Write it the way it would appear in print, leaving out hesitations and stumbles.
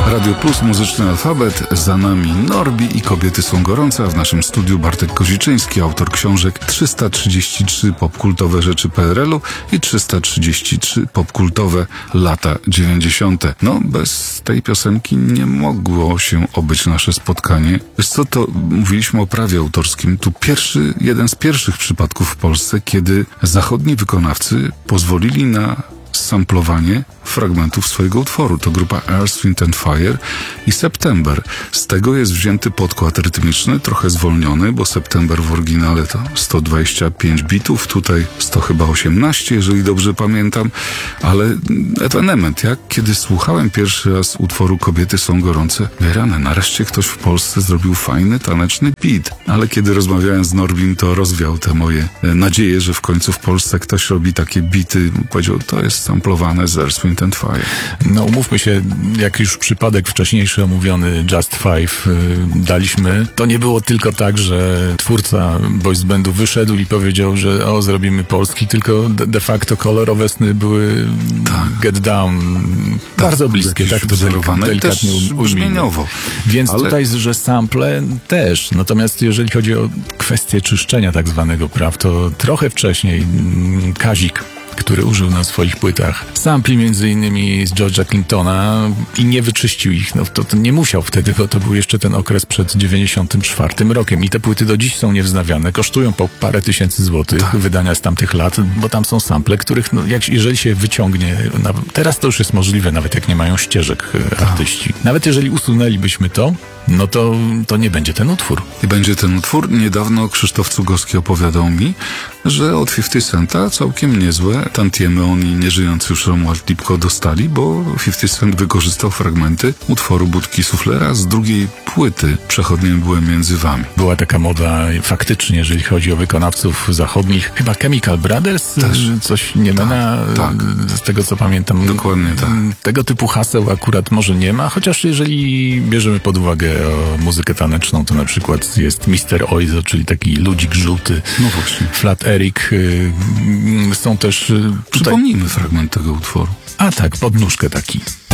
Radio Plus, muzyczny alfabet, za nami Norbi i Kobiety są gorące, a w naszym studiu Bartek Koziczyński, autor książek 333 popkultowe rzeczy PRL-u i 333 popkultowe lata 90. No, bez tej piosenki nie mogło się obyć nasze spotkanie. Wiesz co, to mówiliśmy o prawie autorskim. Tu jeden z pierwszych przypadków w Polsce, kiedy zachodni wykonawcy pozwolili na samplowanie fragmentów swojego utworu. To grupa Earth, Wind and Fire i September. Z tego jest wzięty podkład rytmiczny, trochę zwolniony, bo September w oryginale to 125 bitów, tutaj 100 chyba 18, jeżeli dobrze pamiętam, ale ewenement, jak kiedy słuchałem pierwszy raz utworu Kobiety są gorące, rany, nareszcie ktoś w Polsce zrobił fajny, taneczny beat. Ale kiedy rozmawiałem z Norbim, to rozwiał te moje nadzieje, że w końcu w Polsce ktoś robi takie beaty. Powiedział, to jest samplowane z Earth, Wind and Fire. No umówmy się, jak już przypadek wcześniejszy omówiony Just Five daliśmy, to nie było tylko tak, że twórca boys bandu wyszedł i powiedział, że zrobimy polski, tylko de facto kolorowe sny były Get Down bardzo bliskie, tak to delikatnie brzmieniowo. Więc tutaj, że sample też. Natomiast jeżeli chodzi o kwestię czyszczenia tak zwanego praw, to trochę wcześniej Kazik, który użył na swoich płytach sampli między innymi z George'a Clintona i nie wyczyścił ich. No to nie musiał wtedy, bo to był jeszcze ten okres przed 94 rokiem i te płyty do dziś są niewznawiane, kosztują po parę tysięcy złotych, wydania z tamtych lat, bo tam są sample, których jeżeli się wyciągnie, teraz to już jest możliwe, nawet jak nie mają ścieżek artyści. Nawet jeżeli usunęlibyśmy to, no to nie będzie ten utwór. Nie będzie ten utwór. Niedawno Krzysztof Cugowski opowiadał mi, że od 50 Centa całkiem niezłe tantiemy oni, nieżyjący już Romuald Lipko, dostali, bo 50 Cent wykorzystał fragmenty utworu Budki Suflera z drugiej płyty Przechodniem byłem między wami. Była taka moda faktycznie, jeżeli chodzi o wykonawców zachodnich. Chyba Chemical Brothers? Też. Coś Niemena, z tego co pamiętam. Dokładnie tak. Tego typu haseł akurat może nie ma, chociaż jeżeli bierzemy pod uwagę muzykę taneczną, to na przykład jest Mr. Oizo, czyli taki ludzik żółty. No właśnie. Flat Eric. Są też... Przypomnijmy fragment tego utworu. A tak, podnóżkę taki.